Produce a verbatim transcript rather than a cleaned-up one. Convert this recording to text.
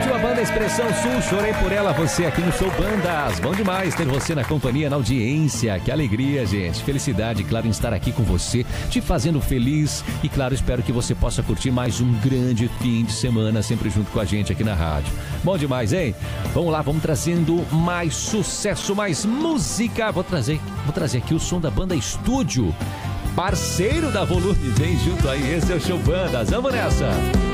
Curtiu a banda Expressão Sul? Chorei por ela, você aqui no Show Bandas. Bom demais ter você na companhia, na audiência. Que alegria, gente. Felicidade, claro, em estar aqui com você, te fazendo feliz. E, claro, espero que você possa curtir mais um grande fim de semana, sempre junto com a gente aqui na rádio. Bom demais, hein? Vamos lá, vamos trazendo mais sucesso, mais música. Vou trazer, vou trazer aqui o som da banda Estúdio. Parceiro da Volume, vem junto aí. Esse é o Show Bandas. Vamos nessa!